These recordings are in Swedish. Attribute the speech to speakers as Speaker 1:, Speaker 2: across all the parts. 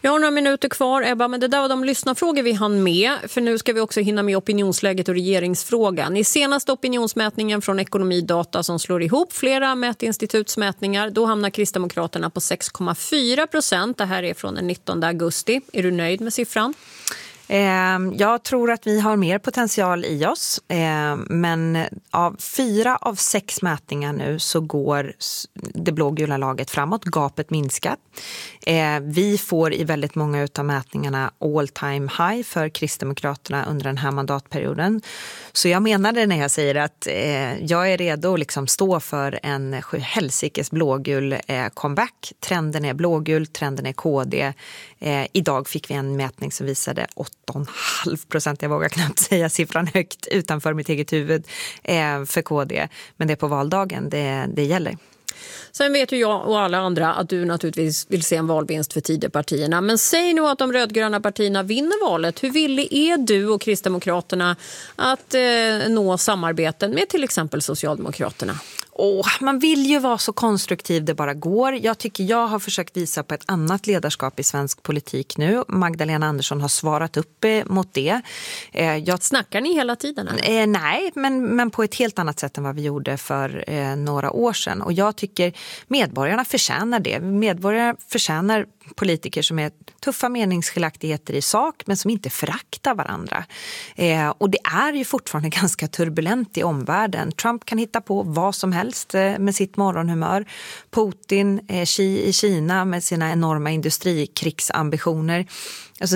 Speaker 1: Vi har några minuter kvar, Ebba, men det där var de lyssnarfrågor vi hann med. För nu ska vi också hinna med opinionsläget och regeringsfrågan. I senaste opinionsmätningen från Ekonomidata som slår ihop flera mätinstitutsmätningar, då hamnar Kristdemokraterna på 6,4%. Det här är från den 19 augusti. Är du nöjd med siffran?
Speaker 2: Jag tror att vi har mer potential i oss, men av 4 av 6 mätningar nu så går det blågula laget framåt, gapet minskar. Vi får i väldigt många av mätningarna all time high för Kristdemokraterna under den här mandatperioden. Så jag menar det när jag säger att jag är redo att liksom stå för en helsikes blågul comeback. Trenden är blågul, trenden är KD. Idag fick vi en mätning som visade 8,5%. Jag vågar knappt säga siffran högt utanför mitt eget huvud för KD. Men det är på valdagen det gäller.
Speaker 1: Sen vet ju jag och alla andra att du naturligtvis vill se en valvinst för Tidöpartierna. Men säg nu att de rödgröna partierna vinner valet. Hur villig är du och Kristdemokraterna att nå samarbeten med till exempel Socialdemokraterna?
Speaker 2: Man vill ju vara så konstruktiv det bara går. Jag tycker jag har försökt visa på ett annat ledarskap i svensk politik nu. Magdalena Andersson har svarat upp mot det.
Speaker 1: Snackar ni hela tiden?
Speaker 2: Nej, men på ett helt annat sätt än vad vi gjorde för några år sedan. Och jag tycker medborgarna förtjänar det. Medborgarna förtjänar politiker som är tuffa meningsskiljaktigheter i sak men som inte föraktar varandra. Och det är ju fortfarande ganska turbulent i omvärlden. Trump kan hitta på vad som helst med sitt morgonhumör. Putin i Kina med sina enorma industrikrigsambitioner. Alltså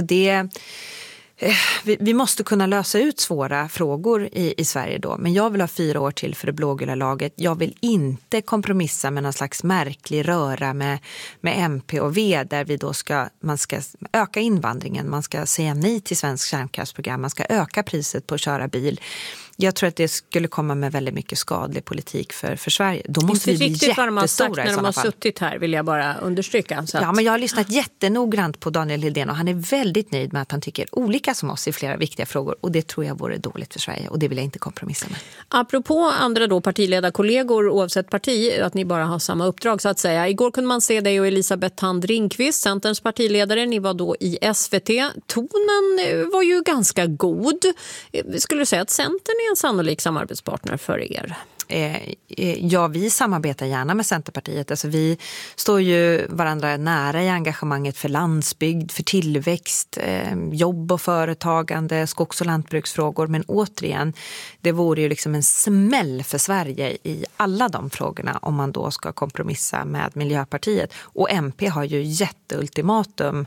Speaker 2: vi måste kunna lösa ut svåra frågor i Sverige då. Men jag vill ha 4 år till för det blågula laget. Jag vill inte kompromissa med någon slags märklig röra med MP och V där man ska öka invandringen. Man ska säga nej till svensk kärnkraftsprogram. Man ska öka priset på att köra bil. Jag tror att det skulle komma med väldigt mycket skadlig politik för Sverige. Då måste vi bli jättestora
Speaker 1: vad de har sagt när de har suttit här, vill jag bara understryka.
Speaker 2: Ja, men jag har lyssnat jättenoggrant på Daniel Lidén och han är väldigt nöjd med att han tycker olika som oss i flera viktiga frågor. Och det tror jag vore dåligt för Sverige och det vill jag inte kompromissa med.
Speaker 1: Apropå andra då partiledarkollegor oavsett parti, att ni bara har samma uppdrag så att säga. Igår kunde man se dig och Elisabeth Thand Ringqvist, Centerns partiledare. Ni var då i SVT. Tonen var ju ganska god. Skulle du säga att Centern är en sannolik samarbetspartner för er?
Speaker 2: Ja, vi samarbetar gärna med Centerpartiet. Alltså vi står ju varandra nära i engagemanget för landsbygd, för tillväxt, jobb och företagande, skogs- och lantbruksfrågor. Men återigen, det vore ju liksom en smäll för Sverige i alla de frågorna om man då ska kompromissa med Miljöpartiet. Och MP har ju jätteultimatum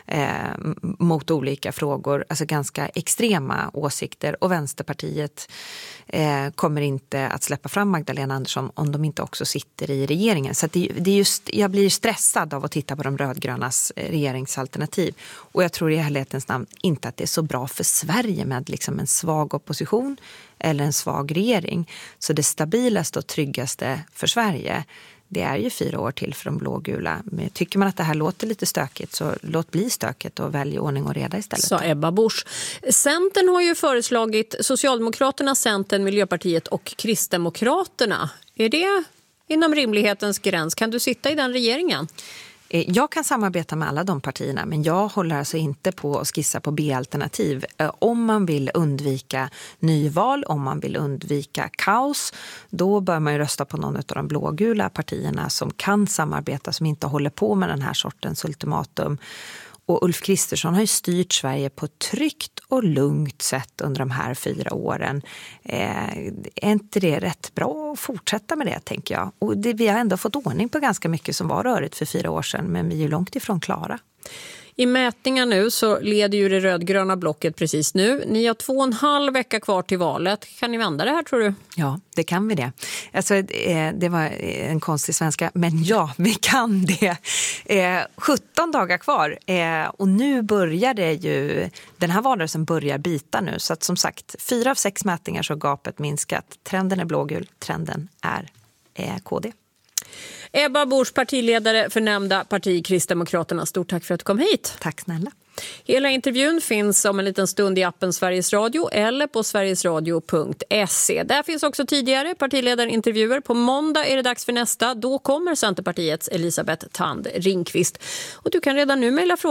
Speaker 2: mot olika frågor, alltså ganska extrema åsikter. Och Vänsterpartiet kommer inte att släppa fram Magdalena Andersson om de inte också sitter i regeringen. Så att det är just, jag blir stressad av att titta på de rödgrönas regeringsalternativ. Och jag tror i helhetens namn inte att det är så bra för Sverige med liksom en svag opposition eller en svag regering. Så det stabilaste och tryggaste för Sverige, det är ju 4 år till för de blågula. Men tycker man att det här låter lite stökigt så låt bli stökigt och välj ordning och reda istället.
Speaker 1: Sa Ebba Busch. Centern har ju föreslagit Socialdemokraterna, Centern, Miljöpartiet och Kristdemokraterna. Är det inom rimlighetens gräns? Kan du sitta i den regeringen?
Speaker 2: Jag kan samarbeta med alla de partierna, men jag håller alltså inte på att skissa på B-alternativ. Om man vill undvika nyval, om man vill undvika kaos, då bör man ju rösta på någon av de blågula partierna som kan samarbeta, som inte håller på med den här sortens ultimatum. Och Ulf Kristersson har ju styrt Sverige på ett tryggt och lugnt sätt under de här 4 åren. Är inte det rätt bra att fortsätta med det, tänker jag? Och vi har ändå fått ordning på ganska mycket som var rörigt för 4 år sedan, men vi är ju långt ifrån klara.
Speaker 1: I mätningar nu så leder ju det rödgröna blocket precis nu. Ni har 2,5 vecka kvar till valet. Kan ni vända det här, tror du?
Speaker 2: Ja, det kan vi det. Alltså, det var en konstig svenska, men ja, vi kan det. 17 dagar kvar och nu börjar det ju, den här valrörelsen börjar bita nu. Så att som sagt, 4 av 6 mätningar så har gapet minskat. Trenden är blågul, trenden är KD.
Speaker 1: Ebba Busch, partiledare för nämnda parti Kristdemokraterna. Stort tack för att du kom hit.
Speaker 2: Tack snälla.
Speaker 1: Hela intervjun finns om en liten stund i appen Sveriges Radio eller på sverigesradio.se. Där finns också tidigare partiledarintervjuer. På måndag är det dags för nästa. Då kommer Centerpartiets Elisabeth Thand Ringqvist. Och du kan redan nu mejla frågor